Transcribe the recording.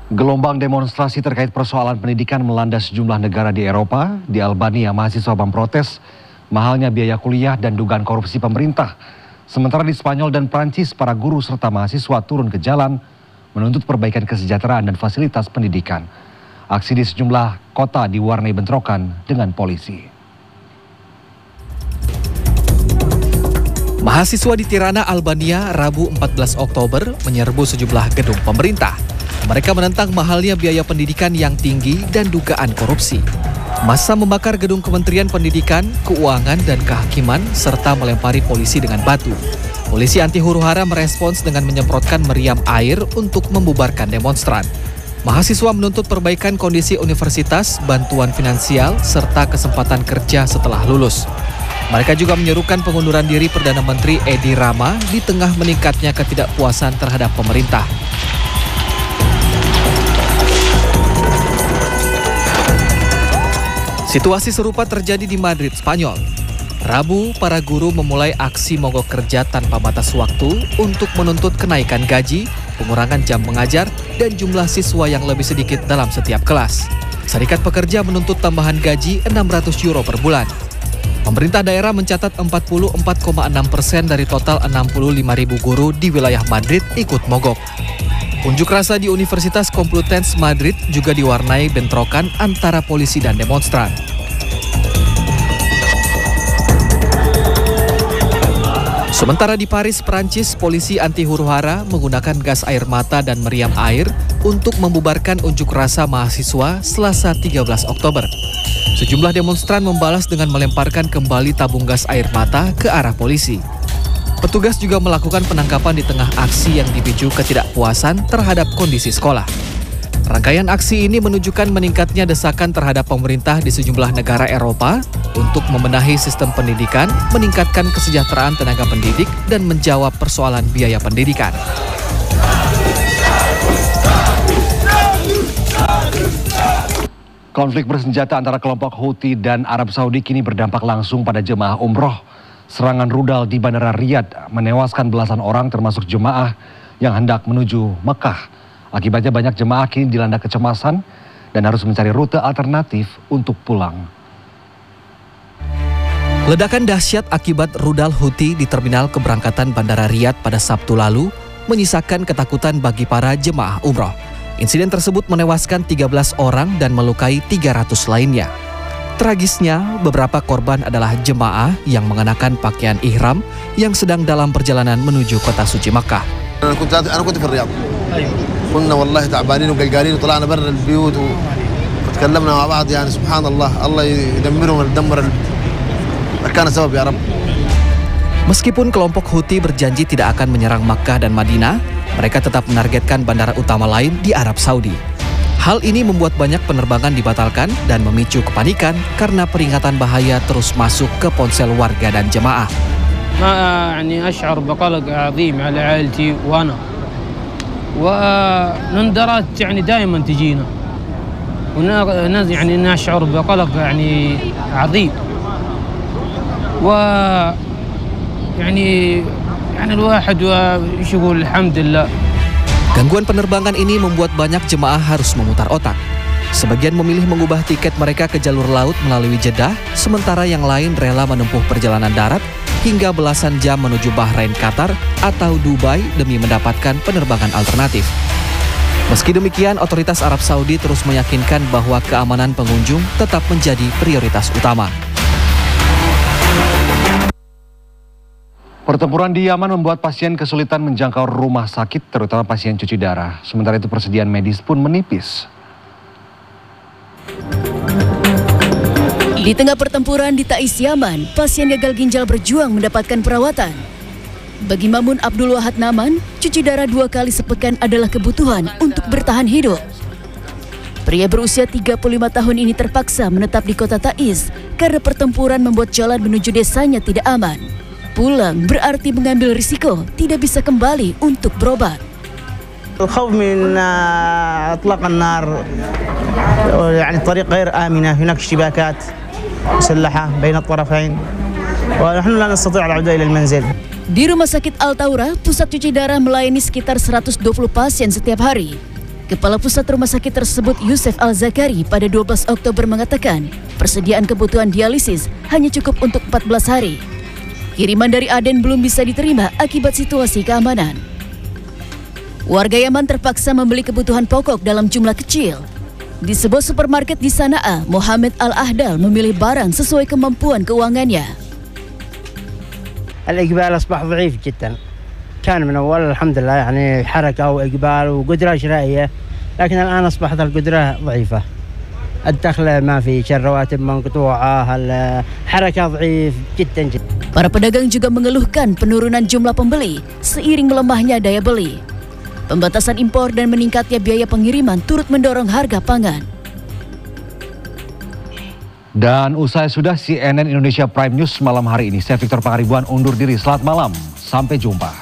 Gelombang demonstrasi terkait persoalan pendidikan melanda sejumlah negara di Eropa. Di Albania, mahasiswa memprotes mahalnya biaya kuliah dan dugaan korupsi pemerintah. Sementara di Spanyol dan Prancis, para guru serta mahasiswa turun ke jalan menuntut perbaikan kesejahteraan dan fasilitas pendidikan. Aksi di sejumlah kota diwarnai bentrokan dengan polisi. Mahasiswa di Tirana, Albania, Rabu 14 Oktober menyerbu sejumlah gedung pemerintah. Mereka menentang mahalnya biaya pendidikan yang tinggi dan dugaan korupsi. Massa membakar gedung Kementerian Pendidikan, Keuangan, dan Kehakiman, serta melempari polisi dengan batu. Polisi anti huru-hara merespons dengan menyemprotkan meriam air untuk membubarkan demonstran. Mahasiswa menuntut perbaikan kondisi universitas, bantuan finansial, serta kesempatan kerja setelah lulus. Mereka juga menyerukan pengunduran diri Perdana Menteri Edi Rama di tengah meningkatnya ketidakpuasan terhadap pemerintah. Situasi serupa terjadi di Madrid, Spanyol. Rabu, para guru memulai aksi mogok kerja tanpa batas waktu untuk menuntut kenaikan gaji, pengurangan jam mengajar, dan jumlah siswa yang lebih sedikit dalam setiap kelas. Serikat Pekerja menuntut tambahan gaji €600 per bulan. Pemerintah daerah mencatat 44,6% dari total 65.000 guru di wilayah Madrid ikut mogok. Unjuk rasa di Universitas Complutense Madrid juga diwarnai bentrokan antara polisi dan demonstran. Sementara di Paris, Prancis, polisi anti huru-hara menggunakan gas air mata dan meriam air untuk membubarkan unjuk rasa mahasiswa Selasa 13 Oktober. Sejumlah demonstran membalas dengan melemparkan kembali tabung gas air mata ke arah polisi. Petugas juga melakukan penangkapan di tengah aksi yang dipicu ketidakpuasan terhadap kondisi sekolah. Rangkaian aksi ini menunjukkan meningkatnya desakan terhadap pemerintah di sejumlah negara Eropa untuk membenahi sistem pendidikan, meningkatkan kesejahteraan tenaga pendidik, dan menjawab persoalan biaya pendidikan. Konflik bersenjata antara kelompok Houthi dan Arab Saudi kini berdampak langsung pada jemaah umroh. Serangan rudal di Bandara Riyadh menewaskan belasan orang termasuk jemaah yang hendak menuju Mekah. Akibatnya banyak jemaah kini dilanda kecemasan dan harus mencari rute alternatif untuk pulang. Ledakan dahsyat akibat rudal Houthi di terminal keberangkatan Bandara Riyadh pada Sabtu lalu menyisakan ketakutan bagi para jemaah umroh. Insiden tersebut menewaskan 13 orang dan melukai 300 lainnya. Tragisnya, beberapa korban adalah jemaah yang mengenakan pakaian ihram yang sedang dalam perjalanan menuju kota suci Makkah. أنا كنت في الرياض. كنا والله تعبانين وقلقانين وطلعنا برا البيوت وتكلمنا مع بعض يعني سبحان الله يدمرهم ويدمر كان سبب يا رب. Meskipun kelompok Houthi berjanji tidak akan menyerang Makkah dan Madinah, mereka tetap menargetkan bandara utama lain di Arab Saudi. Hal ini membuat banyak penerbangan dibatalkan dan memicu kepanikan karena peringatan bahaya terus masuk ke ponsel warga dan jemaah. يعني أشعر بقلق عظيم على عائلتي وأنا ونندرات يعني دائما تجينا يعني نشعر بقلق يعني عظيم ويعني الواحد وش يقول الحمد لله. Gangguan penerbangan ini membuat banyak jemaah harus memutar otak. Sebagian memilih mengubah tiket mereka ke jalur laut melalui Jeddah, sementara yang lain rela menempuh perjalanan darat hingga belasan jam menuju Bahrain, Qatar, atau Dubai demi mendapatkan penerbangan alternatif. Meski demikian, otoritas Arab Saudi terus meyakinkan bahwa keamanan pengunjung tetap menjadi prioritas utama. Pertempuran di Yaman membuat pasien kesulitan menjangkau rumah sakit, terutama pasien cuci darah. Sementara itu persediaan medis pun menipis. Di tengah pertempuran di Taiz, Yaman, pasien gagal ginjal berjuang mendapatkan perawatan. Bagi Mamun Abdul Wahad Naman, cuci darah 2 kali sepekan adalah kebutuhan untuk bertahan hidup. Pria berusia 35 tahun ini terpaksa menetap di kota Taiz karena pertempuran membuat jalan menuju desanya tidak aman. Pulang berarti mengambil risiko tidak bisa kembali untuk berobat. الخوف من اطلاق النار يعني الطريق غير آمنة هناك اشتباكات مسلحة بين الطرفين ونحن لا نستطيع العودة إلى المنزل. Di Rumah Sakit Al Taura, pusat cuci darah melayani sekitar 120 pasien setiap hari. Kepala Pusat Rumah Sakit tersebut Yusuf Al-Zakari pada 12 Oktober mengatakan persediaan kebutuhan dialisis hanya cukup untuk 14 hari. Kiriman dari Aden belum bisa diterima akibat situasi keamanan. Warga Yaman terpaksa membeli kebutuhan pokok dalam jumlah kecil. Di sebuah supermarket di Sana'a, Muhammad Al-Ahdal memilih barang sesuai kemampuan keuangannya. الإقبال أصبح ضعيف جدا. كان من أول الحمد لله يعني حركة وإقبال وقدرة شرائية، لكن الآن أصبحت القدرة ضعيفة. الدخل ما في، الرواتب مقطوعة، الحركة ضعيف جدا جدا. Para pedagang juga mengeluhkan penurunan jumlah pembeli seiring melemahnya daya beli. Pembatasan impor dan meningkatnya biaya pengiriman turut mendorong harga pangan. Dan usai sudah CNN Indonesia Prime News malam hari ini, saya Victor Pangaribuan undur diri. Selamat malam, sampai jumpa.